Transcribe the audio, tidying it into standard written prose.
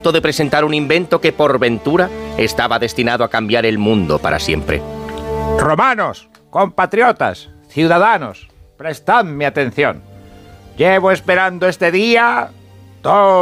de presentar un invento que por ventura estaba destinado a cambiar el mundo para siempre. Romanos, compatriotas, ciudadanos, prestadme atención. Llevo esperando este día todo